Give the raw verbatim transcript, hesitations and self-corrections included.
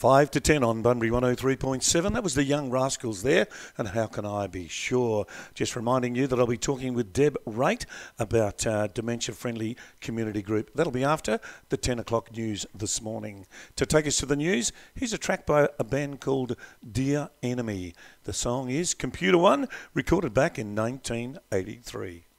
five to ten on Bunbury one oh three point seven. That was the Young Rascals there, and How Can I Be Sure? Just reminding you that I'll be talking with Deb Raitt about uh, Dementia Friendly Community Group. That'll be after the ten o'clock news this morning. To take us to the news, here's a track by a band called Dear Enemy. The song is Computer One, recorded back in nineteen eighty-three.